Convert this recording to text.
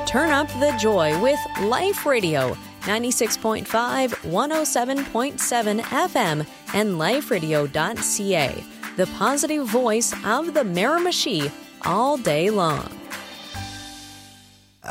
Turn up the joy with Life Radio, 96.5, 107.7 FM, and liferadio.ca, the positive voice of the Miramichi all day long.